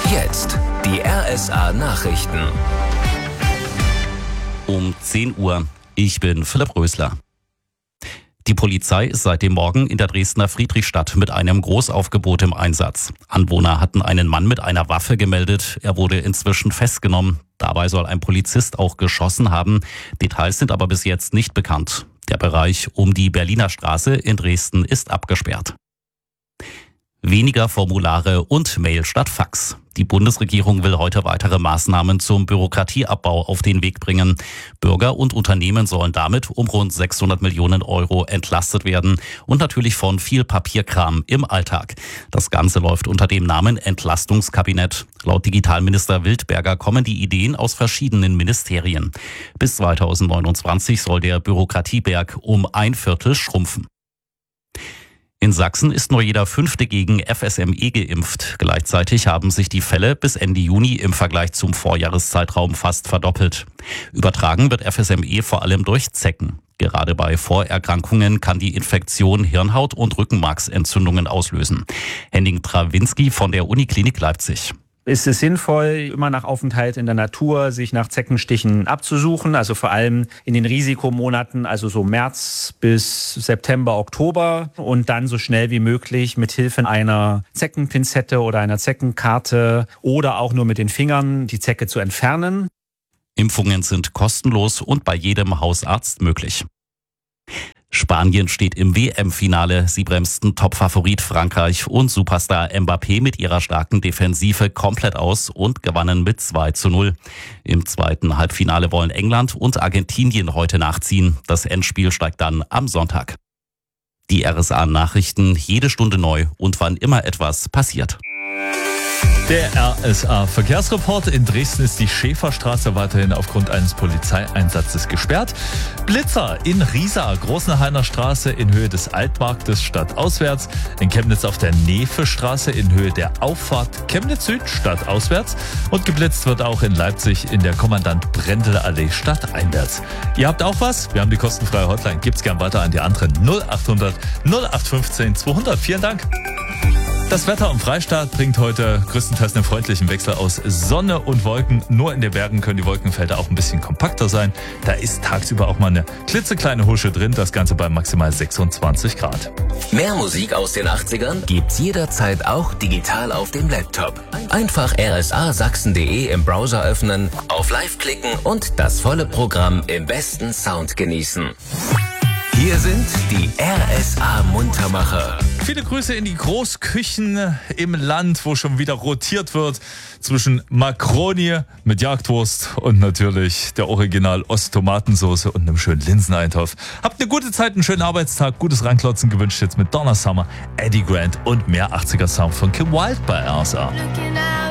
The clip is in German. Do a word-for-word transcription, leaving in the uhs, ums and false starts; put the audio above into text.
Jetzt die R S A-Nachrichten. Um zehn Uhr. Ich bin Philipp Rösler. Die Polizei ist seit dem Morgen in der Dresdner Friedrichstadt mit einem Großaufgebot im Einsatz. Anwohner hatten einen Mann mit einer Waffe gemeldet. Er wurde inzwischen festgenommen. Dabei soll ein Polizist auch geschossen haben. Details sind aber bis jetzt nicht bekannt. Der Bereich um die Berliner Straße in Dresden ist abgesperrt. Weniger Formulare und Mail statt Fax. Die Bundesregierung will heute weitere Maßnahmen zum Bürokratieabbau auf den Weg bringen. Bürger und Unternehmen sollen damit um rund sechshundert Millionen Euro entlastet werden und natürlich von viel Papierkram im Alltag. Das Ganze läuft unter dem Namen Entlastungskabinett. Laut Digitalminister Wildberger kommen die Ideen aus verschiedenen Ministerien. Bis zweitausendneunundzwanzig soll der Bürokratieberg um ein Viertel schrumpfen. In Sachsen ist nur jeder Fünfte gegen F S M E geimpft. Gleichzeitig haben sich die Fälle bis Ende Juni im Vergleich zum Vorjahreszeitraum fast verdoppelt. Übertragen wird F S M E vor allem durch Zecken. Gerade bei Vorerkrankungen kann die Infektion Hirnhaut- und Rückenmarksentzündungen auslösen. Henning Trawinski von der Uniklinik Leipzig. Ist es sinnvoll, immer nach Aufenthalt in der Natur sich nach Zeckenstichen abzusuchen, also vor allem in den Risikomonaten, also so März bis September, Oktober und dann so schnell wie möglich mit Hilfe einer Zeckenpinzette oder einer Zeckenkarte oder auch nur mit den Fingern die Zecke zu entfernen. Impfungen sind kostenlos und bei jedem Hausarzt möglich. Spanien steht im W M-Finale. Sie bremsten Topfavorit Frankreich und Superstar Mbappé mit ihrer starken Defensive komplett aus und gewannen mit zwei zu null. Im zweiten Halbfinale wollen England und Argentinien heute nachziehen. Das Endspiel steigt dann am Sonntag. Die R S A-Nachrichten jede Stunde neu und wann immer etwas passiert. Der R S A-Verkehrsreport. In Dresden ist die Schäferstraße weiterhin aufgrund eines Polizeieinsatzes gesperrt. Blitzer in Riesa, Großenhainer Straße in Höhe des Altmarktes stadtauswärts. In Chemnitz auf der Nefe-Straße in Höhe der Auffahrt Chemnitz Süd stadtauswärts. Und geblitzt wird auch in Leipzig in der Kommandant-Brendel-Allee stadteinwärts. Ihr habt auch was? Wir haben die kostenfreie Hotline. Gibt's gern weiter an die anderen null achthundert null acht fünfzehn zweihundert. Vielen Dank. Das Wetter im Freistaat bringt heute größtenteils einen freundlichen Wechsel aus Sonne und Wolken. Nur in den Bergen können die Wolkenfelder auch ein bisschen kompakter sein. Da ist tagsüber auch mal eine klitzekleine Husche drin. Das Ganze bei maximal sechsundzwanzig Grad. Mehr Musik aus den achtzigern gibt's jederzeit auch digital auf dem Laptop. Einfach r s a sachsen punkt d e im Browser öffnen, auf Live klicken und das volle Programm im besten Sound genießen. Hier sind die R S A-Muntermacher. Viele Grüße in die Großküchen im Land, wo schon wieder rotiert wird zwischen Makroni mit Jagdwurst und natürlich der Original Osttomatensoße und einem schönen Linseneintopf. Habt eine gute Zeit, einen schönen Arbeitstag, gutes Ranklotzen gewünscht jetzt mit Donna Summer, Eddie Grant und mehr achtziger Sound von Kim Wilde bei R S A.